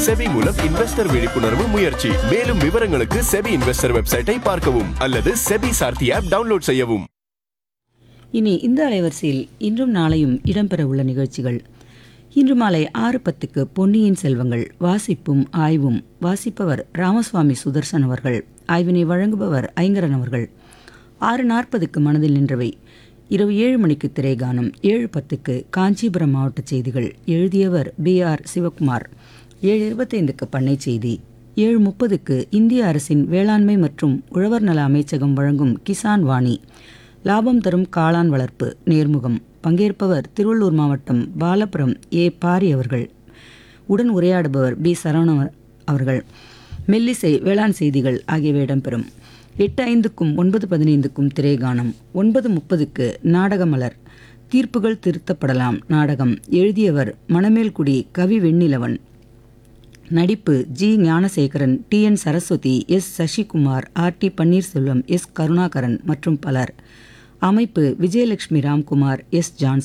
SEBI மூலம் investor விழிப்புணர்வு முயற்சி. மேலும் விவரங்களுக்கு செபி இன்வெஸ்டர் வெப்சைட்டை பார்க்கவும் அல்லது செபி சார்த்தி ஆப் டவுன்லோட் செய்யவும். இனி இந்த அலைவரிசையில் இன்றும் நாளையும் இடம்பெற உள்ள நிகழ்ச்சிகள். இன்று மாலை 6:10 பொன்னியின் செல்வங்கள் வாசிப்பும் ஆய்வும். வாசிப்பவர் ராமசுவாமி சுதர்சன் அவர்கள். ஆய்வினை வழங்குபவர் ஐங்கரன் அவர்கள். 6:40 மனதில் நின்றவை. இரவு 7 மணிக்கு திரைகானம். 7:10 காஞ்சிபுரம் மாவட்ட செய்திகள். எழுதியவர் BR சிவகுமார். 7:25 பண்ணை செய்தி. 7:30 இந்திய அரசின் வேளாண்மை மற்றும் உழவர் நல அமைச்சகம் வழங்கும் கிசான் வாணி லாபம் தரும் காளான் வளர்ப்பு நேர்முகம். பங்கேற்பவர் திருவள்ளூர் மாவட்டம் பாலபுரம் பாரி அவர்கள். உடன் உரையாடுபவர் B சரவணன் அவர்கள். மெல்லிசை வேளாண் செய்திகள் ஆகியவை இடம்பெறும். 8:05 9:15 திரைகானம். 9:30 நாடகமலர் தீர்ப்புகள் திருத்தப்படலாம் நாடகம். எழுதியவர் மணமேல்குடி கவி வெண்ணிலவன். நடிப்பு G Gnanasekaran, TN Saraswati, S Sasikumar, RT Panneerselvam, S Karunakaran மற்றும் பலர். அமைப்பு விஜயலட்சுமி ராம்குமார், S ஜான்சன்.